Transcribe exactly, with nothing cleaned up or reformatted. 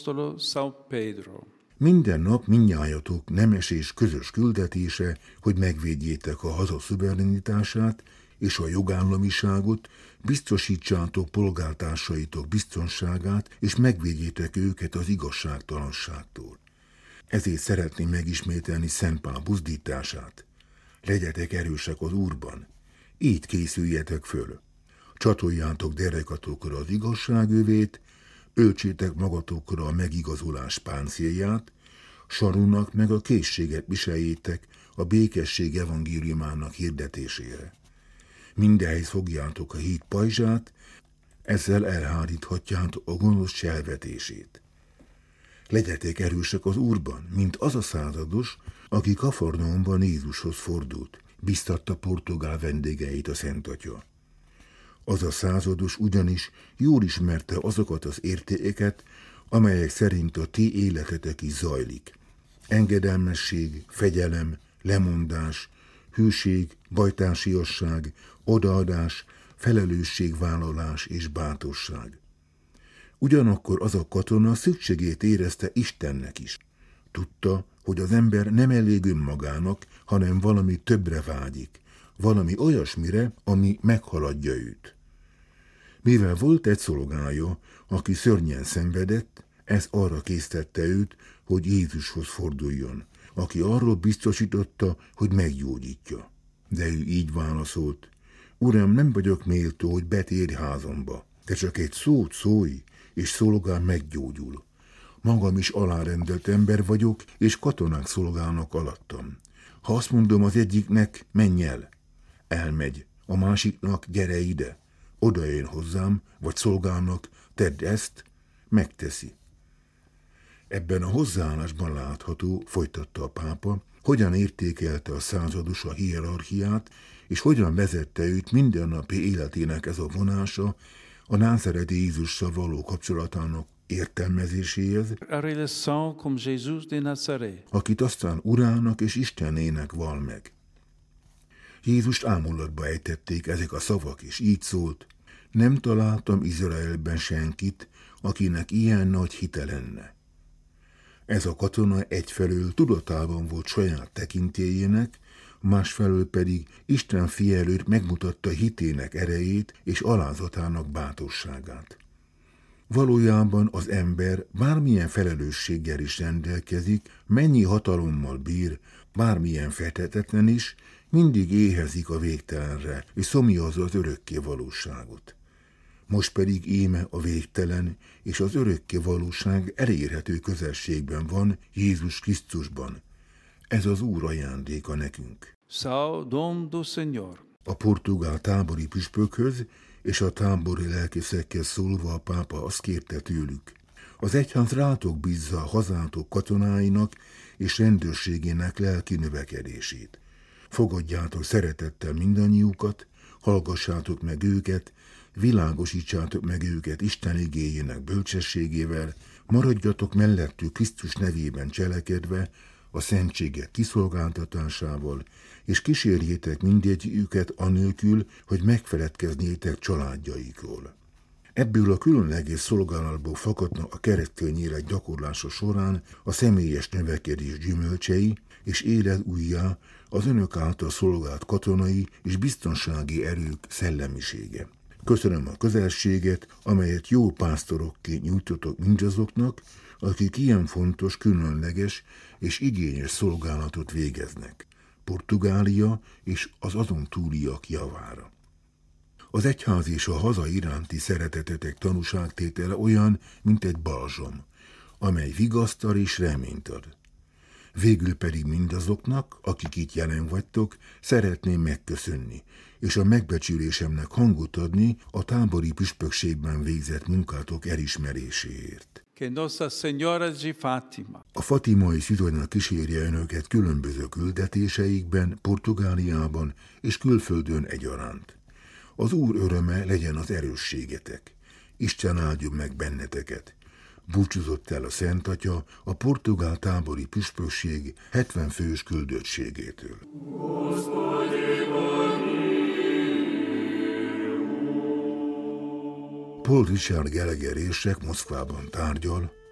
Apostolo São Pedro. Minden nap mindnyájatok nemes és közös küldetése, hogy megvédjétek a haza szuverenitását és a jogállamiságot, biztosítsátok polgártársaitok biztonságát, és megvédjétek őket az igazságtalanságtól. Ezért szeretném megismételni Szent Pál buzdítását. Legyetek erősek az Úrban, így készüljetek föl. Csatoljátok derekatokra az igazságövét, öltsétek magatokra a megigazulás páncélját, sarunak meg a készséget viseljétek a békesség evangéliumának hirdetésére. Mindehhez fogjátok a híd pajzsát, ezzel elháríthatjátok a gonosz cselvetését. Legyetek erősek az Úrban, mint az a százados, aki Kafarnaumban Jézushoz fordult, biztatta portugál vendégeit a Szent Atya. Az a százados ugyanis jól ismerte azokat az értékeket, amelyek szerint a ti életetek is zajlik. Engedelmesség, fegyelem, lemondás, hűség, bajtársiasság, odaadás, felelősségvállalás és bátorság. Ugyanakkor az a katona szükségét érezte Istennek is. Tudta, hogy az ember nem elég önmagának, hanem valami többre vágyik, valami olyasmire, ami meghaladja őt. Mivel volt egy szolgája, aki szörnyen szenvedett, ez arra késztette őt, hogy Jézushoz forduljon, aki arról biztosította, hogy meggyógyítja. De ő így válaszolt: Uram, nem vagyok méltó, hogy betérj házamba, de csak egy szót szólj, és szolgám meggyógyul. Magam is alárendelt ember vagyok, és katonák szolgálnak alattam. Ha azt mondom az egyiknek, menj el, elmegy, a másiknak, gyere ide, odajön hozzám, vagy szolgálnak, tedd ezt, megteszi. Ebben a hozzáállásban látható, folytatta a pápa, hogyan értékelte a százados a hierarchiát, és hogyan vezette őt mindennapi életének ez a vonása a názáreti Jézussal való kapcsolatának értelmezéséhez, A relação com Jesus de Nazaré. akit aztán Urának és Istenének val meg. Jézust ámulatba ejtették ezek a szavak, és így szólt: nem találtam Izraelben senkit, akinek ilyen nagy hite lenne. Ez a katona egyfelől tudatában volt saját tekintélyének, másfelől pedig Isten fia előtt megmutatta hitének erejét és alázatának bátorságát. Valójában az ember bármilyen felelősséggel is rendelkezik, mennyi hatalommal bír, bármilyen feltetetlen is, mindig éhezik a végtelenre, és szomjazza az örökké valóságot. Most pedig íme a végtelen és az örökké valóság elérhető közelségben van Jézus Krisztusban. Ez az Úr ajándéka nekünk. Sal dom do Senhor. A portugál tábori püspökhöz és a tábori lelkészekkel szólva a pápa azt kérte tőlük: az egyház rátok bízza a hazátok katonáinak és rendőrségének lelki növekedését. Fogadjátok szeretettel mindannyiukat, hallgassátok meg őket, világosítsátok meg őket Isten igéjének bölcsességével, maradjatok mellettük Krisztus nevében cselekedve, a szentségek kiszolgáltatásával, és kísérjétek mindegyiküket anélkül, hogy megfeledkeznétek családjaikról. Ebből a különleges szolgálatból fakadnak a keresztény élet gyakorlása során a személyes növekedés gyümölcsei, és élet újjá az önök által szolgált katonai és biztonsági erők szellemisége. Köszönöm a közelséget, amelyet jó pásztorokként nyújtotok mindazoknak, akik ilyen fontos, különleges és igényes szolgálatot végeznek, Portugália és az azon túliak javára. Az egyház és a haza iránti szeretetetek tanúságtétele olyan, mint egy balzsam, amely vigasztal és reményt ad. Végül pedig mindazoknak, akik itt jelen vagytok, szeretném megköszönni, és a megbecsülésemnek hangot adni a tábori püspökségben végzett munkátok elismeréséért. Que Nossa Senhora de Fátima. A fatimai szüzanyag kísérje önöket különböző küldetéseikben, Portugáliában és külföldön egyaránt. Az Úr öröme legyen az erősségetek. Isten áldjon meg benneteket. Búcsúzott el a Szent Atya a portugál tábori püspökség hetven fős küldöttségétől. Paul Richard Gallagher érsek Moszkvában tárgyal,